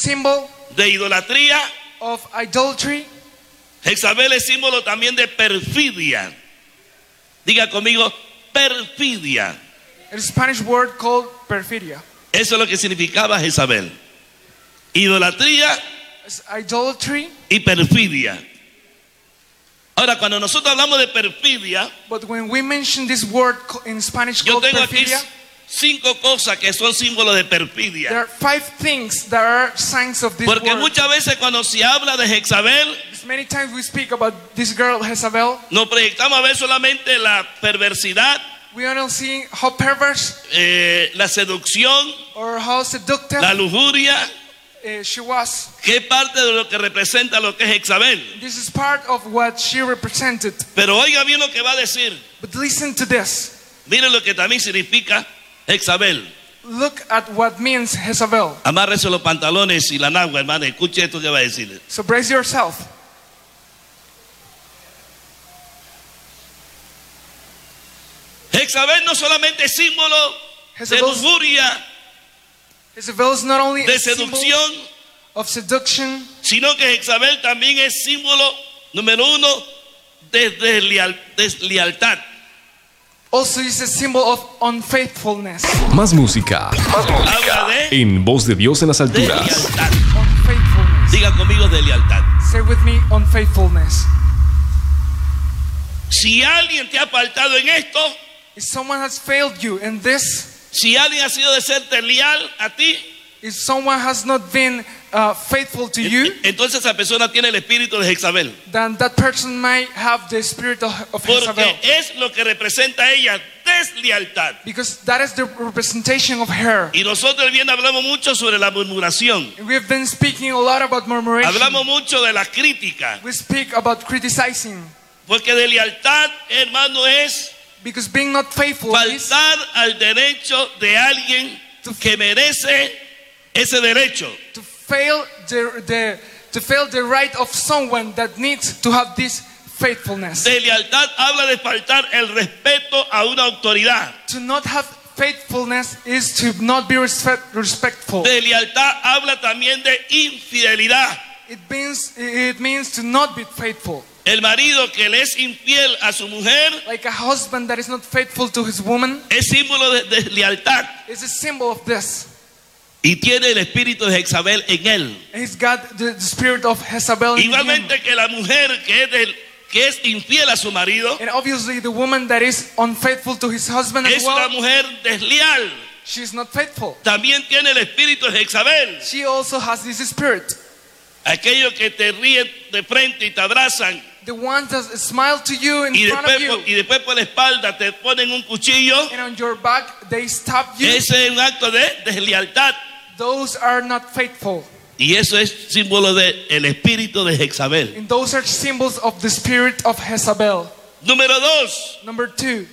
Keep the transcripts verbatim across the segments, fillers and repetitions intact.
symbol de idolatría. of idolatry. Jezabel es símbolo también de perfidia. Diga conmigo, perfidia. A Spanish word called perfidia. Eso es lo que significaba Jezabel. Idolatría It's idolatry. y perfidia. Ahora, cuando nosotros hablamos de perfidia, But when we mention this word co- in Spanish yo called tengo aquí perfidia, cinco cosas que son símbolos de there perfidia. are five things that are signs of this Porque word. muchas veces cuando se habla de Jezabel, Because many times we speak about this girl Jezabel, nos proyectamos a ver solamente la perversidad, we are not seeing how perverse eh, la seducción, or how seductive la lujuria, uh, she was. que es parte de lo que representa lo que es Jezabel. This is part of what she represented. Pero oiga bien lo que va a decir. But listen to this. Miren lo que también significa Jezabel. Look at what means Jezabel. Amárrese los pantalones y la nagua, hermano. Escuche esto que va a decirle. So brace yourself. Jezabel no solamente es símbolo de Jezabel's- lujuria, Jezabel is not only de a symbol seducción, of seduction, sino que Jezabel también es símbolo, número uno, de desleal- deslealtad. also is a symbol of unfaithfulness. Más música. Habla de En Voz de Dios en las alturas. deslealtad. Unfaithfulness. Diga conmigo de lealtad. Say with me, unfaithfulness. Si alguien te ha faltado en esto, If someone has failed you in this, si alguien ha sido de serte leal a ti, if someone has not been uh, faithful to you, entonces esa persona tiene el espíritu de Jezabel. then that person might have the spirit of, of Jezabel. Porque es lo que representa a ella, deslealtad. Because that is the representation of her. Y nosotros bien hablamos mucho sobre la murmuración. We've been speaking a lot about murmuration. Hablamos mucho de la crítica. We speak about criticizing. Porque de lealtad, hermano, es Because being not faithful is faltar al derecho de alguien que merece ese derecho. to fail the, the to fail the right of someone that needs to have this faithfulness. De lealtad habla de faltar el respeto a una autoridad. To not have faithfulness is to not be respect, respectful. De lealtad habla también de infidelidad. It means it means to not be faithful. El marido que le es infiel a su mujer Like a husband that is not faithful to his woman es símbolo de, de lealtad is a symbol of this. y tiene el espíritu de Jezabel en él. He's got the, the spirit of Jezabel in him. Igualmente que la mujer que es, del, que es infiel a su marido And obviously the woman that is unfaithful to his husband as es una well, mujer desleal. she's not faithful. También tiene el espíritu de Jezabel. She also has this spirit. Aquellos que te ríen de frente y te abrazan The ones that smile to you in y front después, of por, you, y después por la espalda te ponen un cuchillo. and on your back they stab you. Ese es un acto de deslealtad. Those are not faithful. Y eso es símbolo del el espíritu de Jezabel. And those are symbols of the spirit of Jezabel. Número dos, Number two,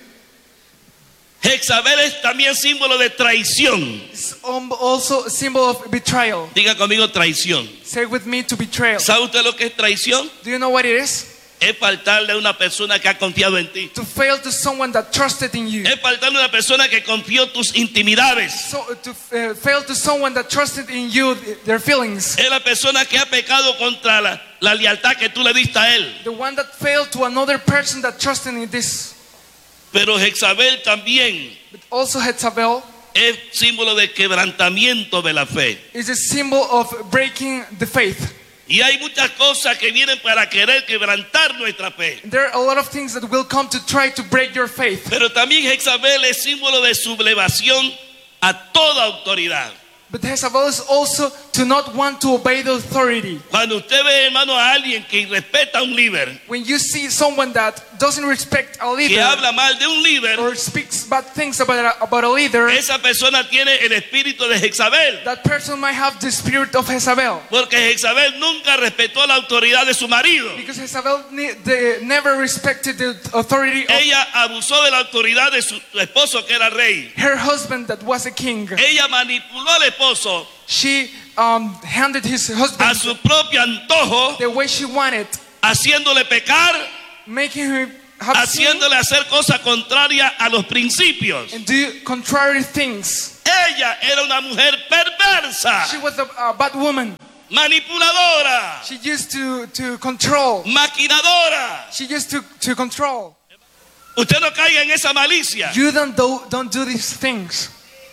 Jezabel es también símbolo de traición. it's um, also a symbol of betrayal. Diga conmigo traición. Say with me, to betrayal. ¿Sabe usted lo que es traición? Do you know what it is? Es faltarle a una persona que ha confiado en ti. To fail to someone that trusted in you. Es faltarle a una persona que confió tus intimidades. So, uh, to uh, fail to someone that trusted in you, th- their feelings. Es la persona que ha pecado contra la, la lealtad que tú le diste a él. The one that failed to another person that trusted in this. Pero Jezabel también But also Jezabel es símbolo de quebrantamiento de la fe. is a symbol of breaking the faith. Y hay muchas cosas que vienen para querer quebrantar nuestra fe. There are a lot of things that will come to try to break your faith. Pero también Jezabel es símbolo de sublevación a toda autoridad. But Jezabel is also to not want to obey the authority. Cuando usted ve, hermano, a alguien que respeta a un líder, When you see someone that doesn't respect a que leader habla mal de un líder, or speaks bad things about a, about a leader, esa persona tiene el espíritu de Jezabel. that person might have the spirit of Jezabel. Porque Jezabel nunca respetó la autoridad de su marido. Because Jezabel ne- they never respected the authority of Ella abusó de la autoridad de su esposo que era rey. her husband that was a king. Ella manipuló al esposo She um, handed his a husband su propio antojo, the way she wanted, haciéndole pecar, making him have sin haciéndole hacer cosas contrarias a los principios. and do contrary things. Ella era una mujer perversa, She was a, a bad woman. manipuladora, She used to, to control. maquinadora. She used to, to control. Usted no caiga en esa malicia, You don't do, don't do these things.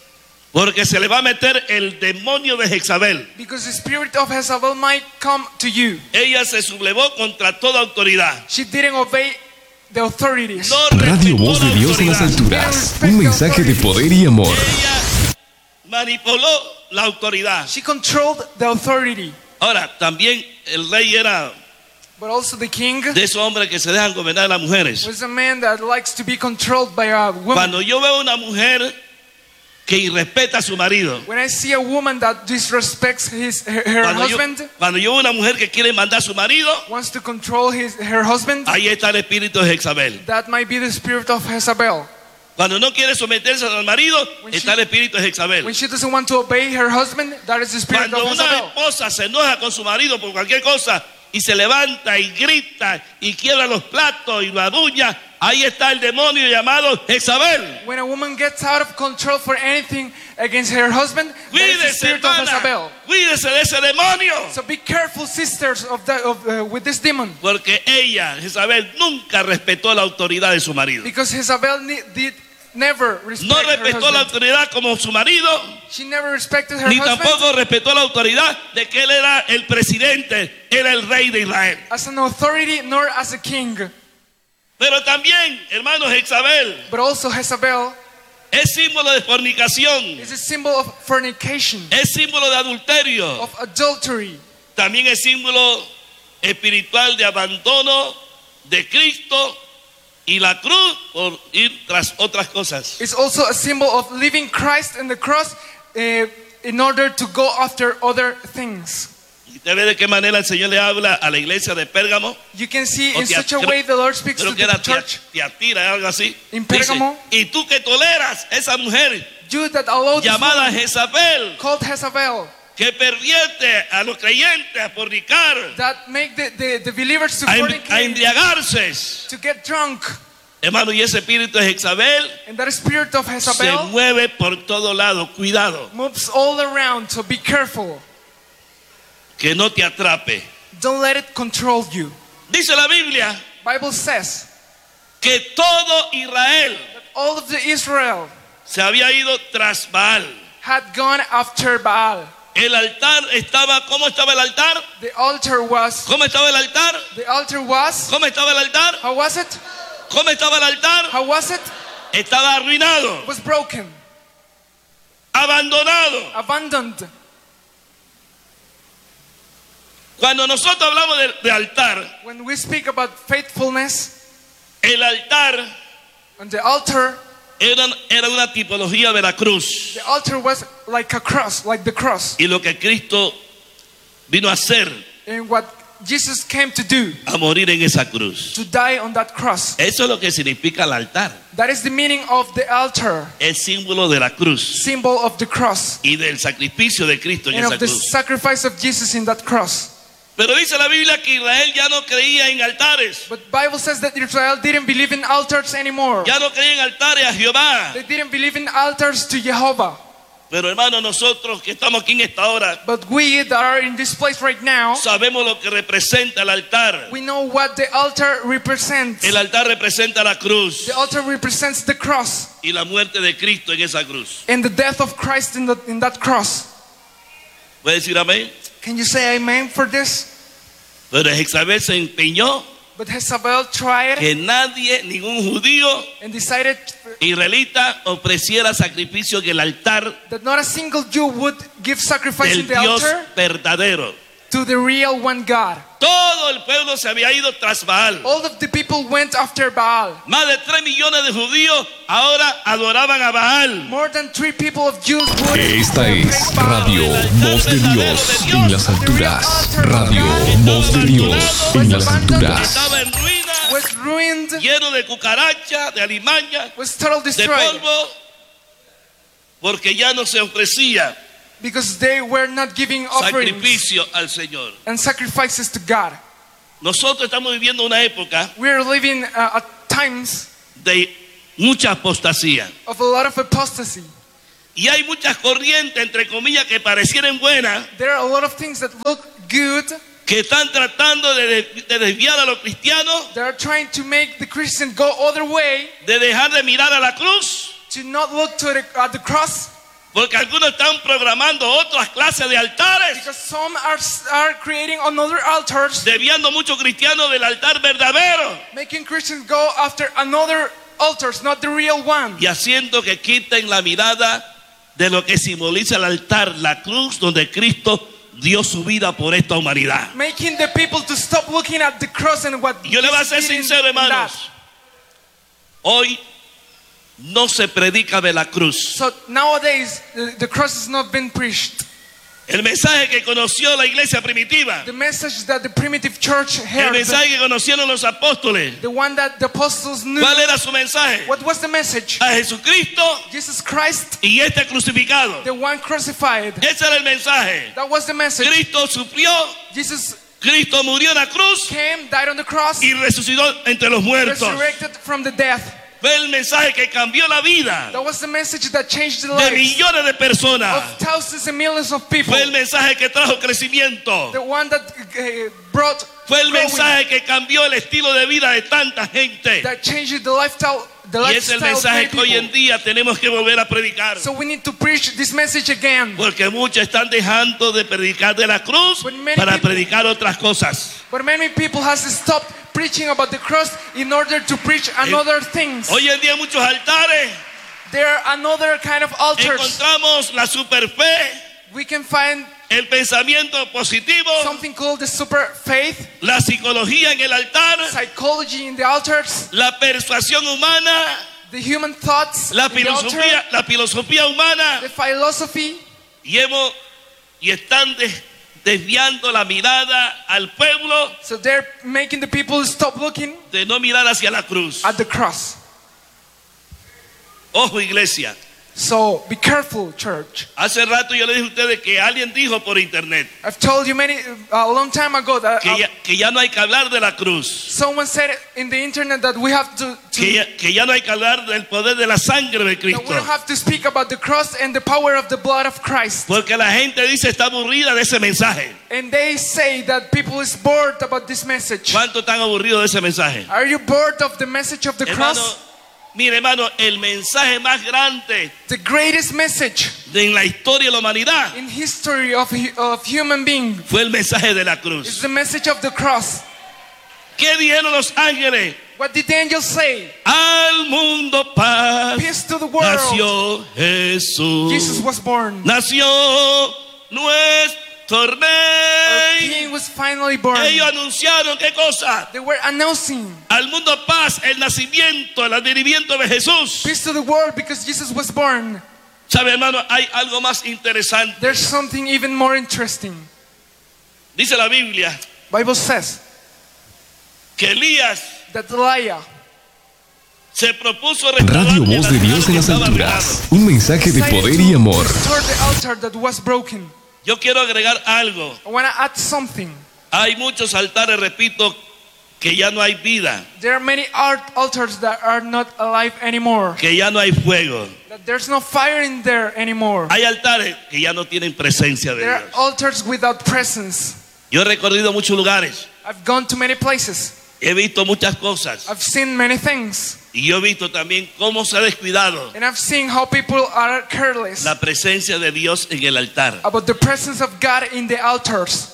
porque se le va a meter el demonio de Jezabel. Because the spirit of Jezebel might come to you. Ella se sublevó contra toda autoridad. She didn't obey the authorities. No Radio respetó Voz la de Dios en las autoridad. alturas. Un mensaje de poder y amor. Ella manipuló la autoridad. She controlled the authority. Ahora, también el rey era But also the king de esos hombres que se dejan gobernar a las mujeres. was a man that likes to be controlled by a woman. Cuando yo veo una mujer que irrespeta a su marido, When I see a woman that disrespects his her, her cuando yo, husband, cuando yo veo una mujer que quiere mandar a su marido, wants to control his her husband, ahí está el espíritu de Jezabel. that might be the spirit of Jezebel. Cuando no quiere someterse al marido, When está she- el espíritu de Jezabel. When she doesn't want to obey her husband, that is the spirit Cuando of una Jezebel. esposa se enoja con su marido por cualquier cosa y se levanta y grita y quiebra los platos y lo aduña, ahí está el demonio llamado Jezabel. When a woman gets out of control for anything against her husband, that is the Cuídese, spirit of hermana, Jezebel. cuídese de ese demonio. So be careful, sisters, of that of uh, with this demon, Porque ella, Jezabel, nunca respetó la autoridad de su marido. because Jezebel ne- did never respect No her respetó la husband. autoridad como su marido, She never respected her ni husband tampoco respetó la autoridad de que él era el presidente, era el rey de Israel. as an authority nor as a king. Pero también, hermanos, Jezabel But also Jezebel es símbolo de fornicación, is a symbol of fornication, es símbolo de adulterio, of adultery. también es símbolo espiritual de abandono de Cristo y la cruz por ir tras otras cosas. It's also a symbol of leaving Christ and the cross uh, in order to go after other things. Y usted ve de qué manera el Señor le habla a la iglesia de Pérgamo. You can see O in tia- such a creo- way the Lord speaks Creo to que the era tia- church. Tiatira, algo así. En Dice, Pérgamo. y tú que toleras esa mujer You that allow this llamada woman Jezabel, called Jezebel que pervierte a los creyentes a fornicar, that make the, the, the believers to a, em- a fornicate, embriagarse. to get drunk. Hermano, y ese espíritu de Jezabel And that spirit of se Jezebel mueve por todo lado. Cuidado, moves all around, so be careful. que no te atrape. Don't let it control you. Dice la Biblia Bible says que todo Israel that all of the Israel se había ido tras Baal. had gone after Baal. El altar estaba, ¿cómo estaba el altar? The altar was, ¿Cómo estaba el altar? the altar was, ¿Cómo estaba el altar? how was it? ¿Cómo estaba el altar? How was it? Estaba arruinado, It was broken, abandonado. abandoned. Cuando nosotros hablamos de, de altar, When we speak about faithfulness, el altar on the altar, era, era una tipología de la cruz. the altar was like a cross, like the cross. Y lo que Cristo vino a hacer, And what Jesus came to do, a morir en esa cruz. to die on that cross. Eso es lo que significa el altar. That is the meaning of the altar, Es símbolo de la cruz symbol of the cross, y del sacrificio de Cristo en and esa of the cruz. sacrifice of Jesus in that cross. Pero dice la Biblia que Israel ya no creía en altares. But Bible says that Israel didn't believe in altars anymore. Ya no creía en altares a Jehová. They didn't believe in altars to Jehovah. Pero hermanos, nosotros que estamos aquí en esta hora, But we that are in this place right now, sabemos lo que representa el altar. we know what the altar represents. El altar representa la cruz The altar represents the cross y la muerte de Cristo en esa cruz. and the death of Christ in, the, in that cross. ¿Puede decir amén? Can you say amen for this? Pero Jezabel se empeñó But Jezebel tried que nadie, ningún judío and decided israelita ofreciera sacrificio en el altar that not a single Jew would give sacrifice del in the Dios altar verdadero. to the real one God. Todo el pueblo se había ido tras Baal. All of the people went after Baal. Más de tres millones de judíos ahora adoraban a Baal. More than three people of Jews would Esta es praise Baal. Radio Voz de Dios en las alturas. Radio Voz de Dios en las alturas. Estaba en ruina, Was ruined, lleno de cucaracha, de alimaña, was totally de destroyed polvo, porque ya no se ofrecía because they were not giving offerings sacrificio al Señor. and sacrifices to God. Nosotros estamos viviendo una época We are living uh, at times de mucha apostasía. of a lot of apostasy. Y hay muchas corrientes, entre comillas, que parecieran buenas, There are a lot of things that look good. que están tratando de, de- de desviar a los cristianos, They are trying to make the Christian go other way, de dejar de mirar a la cruz, to not look to the, at the cross, porque algunos están programando otras clases de altares, because some are, are creating another altars, desviando muchos cristianos del altar verdadero making Christians go after another altars, not the real one, y haciendo que quiten la mirada de lo que simboliza el altar, la cruz donde Cristo dio su vida por esta humanidad. making the people to stop looking at the cross and what Y yo le voy a ser Jesus did in- sincero, in that. hermanos, hoy no se predica de la cruz. So nowadays, the, the cross has not been preached. El mensaje que conoció la iglesia primitiva, The message that the primitive church el heard, mensaje que conocieron los apóstoles, the one that the apostles knew, ¿cuál era su mensaje? what was the message? A Jesucristo Jesus Christ, y este crucificado. the one crucified. Ese era el mensaje. That was the message. Cristo sufrió, Jesus Cristo murió en la cruz came, died on the cross, y resucitó entre los muertos. resurrected from the death. Fue el mensaje que cambió la vida That was the message that changed the de lives millones de personas. of thousands and millions of people. Fue el mensaje que trajo crecimiento. The one that uh, brought Fue el growing, mensaje que cambió el estilo de vida de tanta gente. that changed the lifestyle, the Y es el lifestyle of mensaje many que hoy en people. día tenemos que volver a predicar. So we need to preach this message again. Porque muchos están dejando de predicar de la cruz But many para people- predicar otras cosas. But many people has stopped preaching about the cross in order to preach another things. Hoy en día en muchos altares There are another kind of altars. encontramos la superfe, We can find el pensamiento positivo, something called the super faith, la psicología en el altar, psychology in the altars, la persuasión humana, the human thoughts la in the altar, filosofía, la filosofía humana, the philosophy, y hemos y están des- desviando la mirada al pueblo so they're making the people stop looking de no mirar hacia la cruz. at the cross. Ojo, iglesia. So be careful, church. Hace rato yo le dije a ustedes que alguien dijo por internet I've told you many a long time ago that que uh, ya, que ya no hay que hablar de la cruz, someone said in the internet that we have to, to que ya, que ya no hay que hablar del poder de la sangre de that we Cristo. don't have to speak about the cross and the power of the blood of Christ. Porque la gente dice está aburrida de ese mensaje. And they say that people is bored about this message. ¿Cuánto están aburridos de ese mensaje? Are you bored of the message of the Hermano, cross? mire hermano, el mensaje más grande The greatest message de en la historia de la humanidad in history of, hu- of human being fue el mensaje de la is cruz. the message of the cross. ¿Qué dijeron los ángeles? What did the angels say? Al mundo paz Peace to the world. nació Jesús. Jesus was born. Nació nuestro Our rey. King was finally born. Ellos anunciaron qué cosa. They were announcing Al mundo paz, el nacimiento, el advenimiento de Jesús. peace to the world because Jesus was born. ¿Sabe, hermano? Hay algo más interesante. There's something even more interesting. Dice la Biblia Bible says que Elías that Elijah se propuso restaurar Radio el Voz de altar Dios en que las estaba alturas. arruinado. Un mensaje de decided poder to y amor. restore the altar that was broken. Yo quiero agregar algo. I want to add something. Hay muchos altares, repito, que ya no hay vida, There are many art altars that are not alive anymore. que ya no hay fuego. That there's no fire in there anymore. Hay altares que ya no tienen presencia de There are Dios. altars without presence. Yo he recorrido muchos lugares, I've gone to many places. he visto muchas cosas I've seen many things. y yo he visto también cómo se ha descuidado And I've seen how people are careless la presencia de Dios en el altar. about the presence of God in the altars.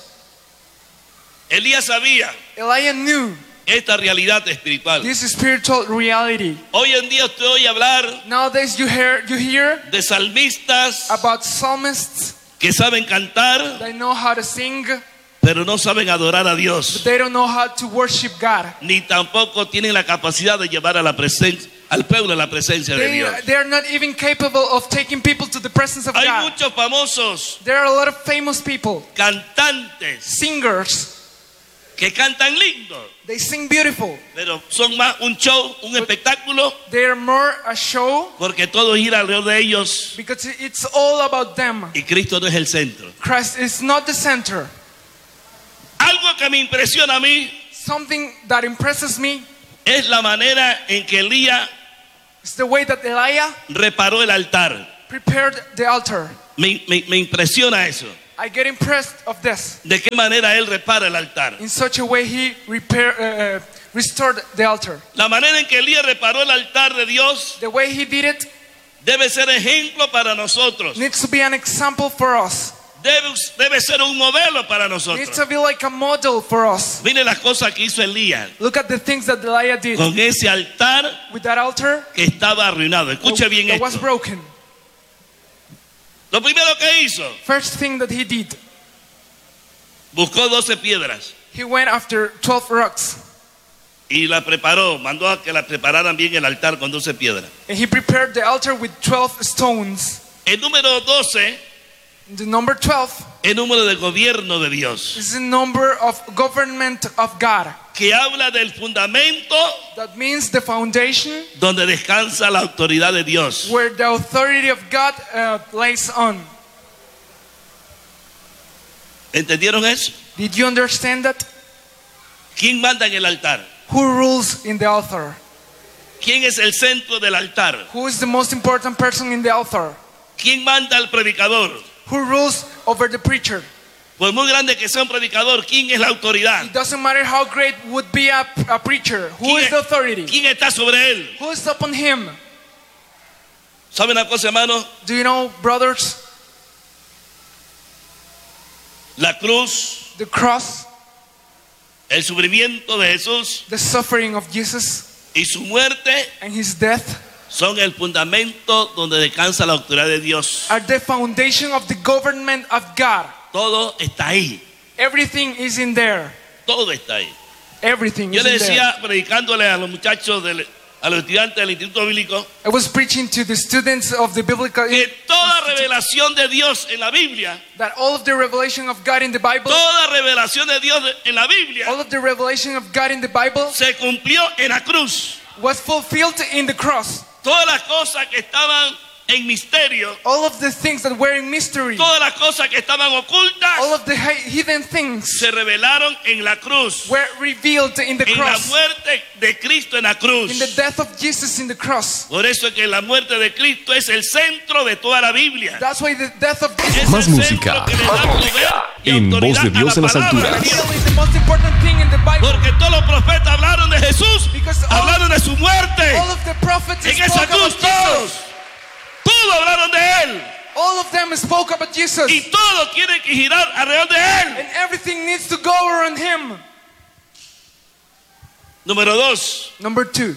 Elías sabía Elijah knew esta realidad espiritual. this spiritual reality. Hoy en día usted oye hablar Nowadays you hear you hear de salmistas about psalmists que saben cantar, that know how to sing, pero no saben adorar a Dios, but they don't know how to worship God. ni tampoco tienen la capacidad de llevar a la presencia al pueblo a la presencia de They, Dios. they are not even capable of taking people to the presence of Hay God. muchos famosos There are a lot of famous people, cantantes singers. que cantan lindo, They sing beautiful. pero son más un show, un espectáculo, They are more a show porque todo gira alrededor de ellos because it's all about them. y Cristo no es el centro. Christ is not the center. Algo que me impresiona a mí Something that impresses me es la manera en que Elías is the way that Elijah reparó el altar. prepared the altar. Me, me- me impresiona eso. I get impressed of this. De qué manera él repara el altar. In such a way he repair, uh, uh, restored the altar. La manera en que Elías reparó el altar de Dios The way he did it debe ser ejemplo para nosotros. needs to be an example for us. Debe, debe ser un modelo para Needs nosotros. to be like a model for us. Mire las cosas que hizo Elías Look at the things that Elijah did con ese altar with that altar que estaba arruinado. Escuche bien that was esto. broken. Lo primero que hizo, First thing that he did, buscó doce piedras he went after twelve rocks y la preparó. Mandó a que la prepararan bien el altar con doce piedras. and he prepared the altar with twelve stones. El número doce The number twelve es número de gobierno de Dios, is the number of government of God. que habla del fundamento That means the foundation donde descansa la autoridad de Dios. where the authority of God uh, lays on. ¿Entendieron eso? Did you understand that? ¿Quién manda en el altar? Who rules in the altar? ¿Quién es el centro del altar? Who is the most important person in the altar? ¿Quién manda al predicador? Who rules over the preacher? Por muy grande que sea un predicador, ¿quién es la autoridad? It doesn't matter how great would be a, a preacher. Who ¿Quién is es- the authority? ¿Quién está sobre él? Who is upon him? ¿Sabe una cosa, hermano? Do you know, brothers? La cruz, The cross, el sufrimiento de Jesús the suffering of Jesus, y su muerte and his death son el fundamento donde descansa la autoridad de Dios. are the foundation of the government of God. Todo está ahí. Everything is in there. Todo está ahí. Everything Yo is le in there. decía, predicándole a los muchachos, del- a los estudiantes del Instituto Bíblico, I was preaching to the students of the biblical que toda revelación de Dios en la Biblia, that all of the revelation of God in the Bible, toda revelación de Dios en la Biblia all of the revelation of God in the Bible se cumplió en la cruz. was fulfilled in the cross. Todas las cosas que estaban en misterio, All of the things that were in mystery, todas las cosas que estaban all ocultas, of the hi- hidden things se revelaron en la cruz. were revealed in the En la cross, muerte de Cristo en la cruz. in the death of Jesus in the cross. Por eso es que la muerte de Cristo es el centro de toda la Biblia. That's why the death of Es Jesus Más el música. centro que le da poder y En voz autoridad de a Dios la en las palabra de alturas. Dios. is the most important thing in the Bible. Porque todos los profetas hablaron de Jesús, Because all- hablaron de su muerte. All of the prophets En spoke esa about cruz todos, Jesus. todos hablaron de Él. All of them spoke about Jesus. Y todo tiene que girar alrededor de Él. And everything needs to go around him. Número dos, Number two.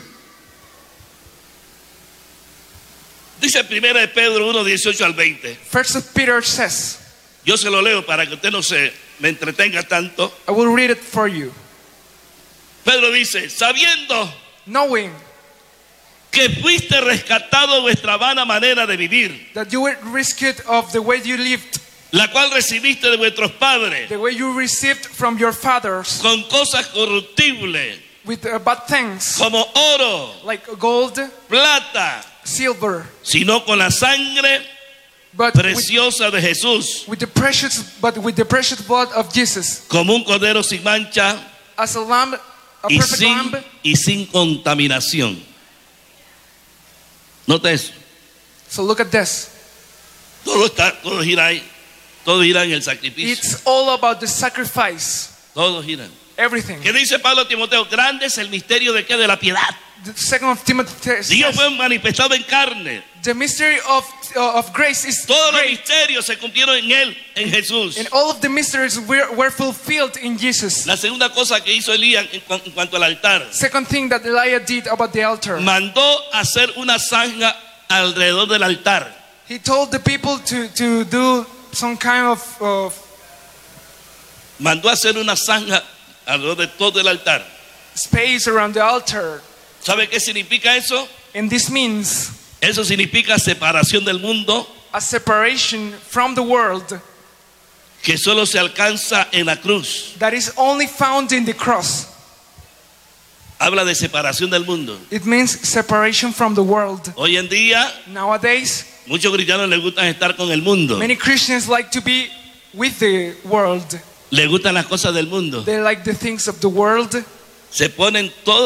dice primera de Pedro uno, dieciocho al veinte. First of Peter says, Yo se lo leo para que usted no se me entretenga tanto. I will read it for you. Pedro dice, sabiendo Knowing que fuiste rescatado de vuestra vana manera de vivir, that you were rescued of the way you lived, la cual recibiste de vuestros padres, the way you received from your fathers, con cosas corruptibles, with uh, bad things, como oro, like gold, plata, silver, sino con la sangre but with, preciosa de Jesús, with the precious, but with the precious blood of Jesus, como un cordero sin mancha as a lamb, a y perfect sin, lamb, y sin contaminación. Nota eso. So look at this. Todo está, todo gira ahí. Todo gira en el sacrificio. It's all about the sacrifice. Todo gira. Everything. ¿Qué dice Pablo a Timoteo? Grande es el misterio de qué? De la piedad. The second of Timothy says, Dios fue manifestado en carne. the mystery of uh, of grace is Todos los great, misterios se cumplieron en él, en Jesús. and all of the mysteries were, were fulfilled in Jesus. La segunda cosa que hizo Elías en, cu- en cuanto al altar, Second thing that Elijah did about the altar, mandó hacer una zanja alrededor del altar. he told the people to to do some kind of uh, Mandó hacer una zanja alrededor de todo el altar. space around the altar, ¿Sabe qué significa eso? and this means Eso significa separación del mundo a separation from the world que solo se alcanza en la cruz. that is only found in the cross. Habla de separación del mundo. It means separation from the world. Hoy en día, Nowadays, muchos cristianos les gusta estar con el mundo. many Christians like to be with the world. Les gustan las cosas del mundo. They like the things of the world. Se ponen todo,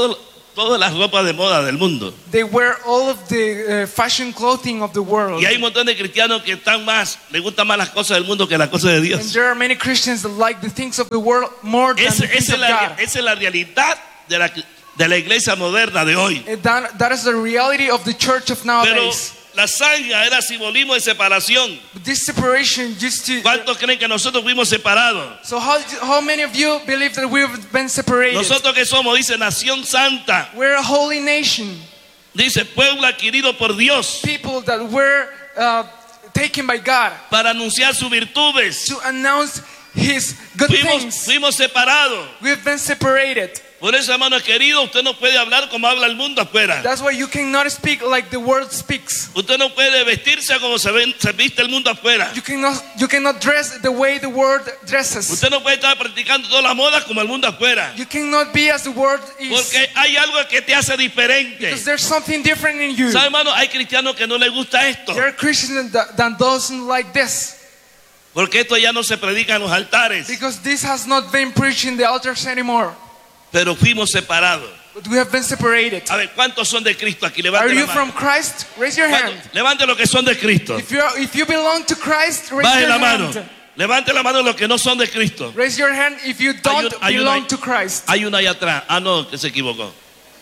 todas las ropas de moda del mundo. They wear all of the uh, fashion clothing of the world. Y hay un montón de cristianos que están más, les gustan más las cosas del mundo que las cosas de And Dios. there are many Christians that like the things of the world more than Esa, the things esa, of es la, God. esa es la realidad de la, de la iglesia moderna de hoy. And That, that is the reality of the church of Pero nowadays. la zanja era simbolismo de separación. This separation used to... ¿Cuántos creen que nosotros fuimos separados? So how, how many of you believe that we've been separated? Nosotros que somos, dice, nación santa, We're a holy nation. dice, pueblo adquirido por Dios, People that were uh, taken by God para anunciar sus virtudes. to announce His good Fuimos, things. fuimos separados. We've been separated. Por eso, hermanos queridos, usted no puede hablar como habla el mundo afuera. That's why you cannot speak like the world speaks. Usted no puede vestirse como se, ven, se viste el mundo afuera. You cannot, you cannot dress the way the world dresses. Usted no puede estar practicando todas las modas como el mundo afuera. You cannot be as the world is. Porque hay algo que te hace diferente. Because there's something different in you. ¿Sabe, hermano? Hay cristianos que no les gusta esto. There are Christians that, that doesn't like this. Porque esto ya no se predica en los altares. Because this has not been preached in the altars anymore. Pero fuimos separados. But we have been separated. A ver, ¿cuántos son de Cristo aquí? Are Levante you la mano. from Christ? Raise your hand. ¿Cuántos? Levante los que son de Cristo. If you are, if you belong to Christ, raise Baje your la mano. hand. Levante la mano los que no son de Cristo. Raise your hand if you don't hay una- belong to Christ. Hay uno allá atrás. Ah, no, que se equivocó.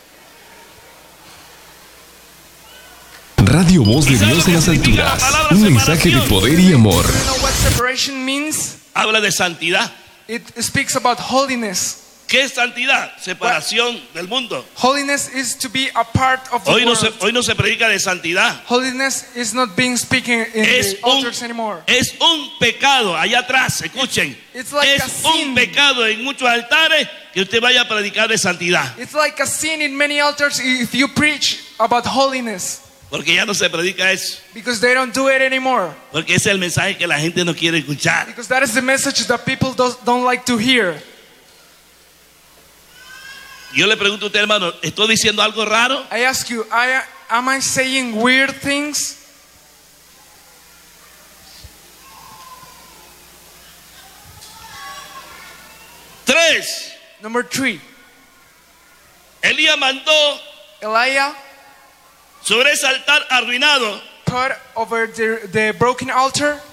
Radio Voz de Dios en las alturas. Un mensaje de poder y amor. You know what separation means? Habla de santidad. It speaks about holiness. ¿Qué es santidad? Separación del mundo. Holiness is to be a part of the Hoy no, world. se, hoy no se predica de santidad. Holiness is not being speaking in Es the un, altars anymore. es un pecado. Allá atrás, escuchen. It's like es a sin. un pecado en muchos altares que usted vaya a predicar de santidad. It's like a sin in many altars if you preach about holiness. Porque ya no se predica eso. Because they don't do it anymore. Porque ese es el mensaje que la gente no quiere escuchar. Because that is the message that people don't, don't like to hear. Yo le pregunto a usted, hermano, ¿estoy diciendo algo raro? I ask you, I, am I saying weird things? Tres. Number three, Elías mandó Elijah sobre ese altar arruinado put over the, the broken altar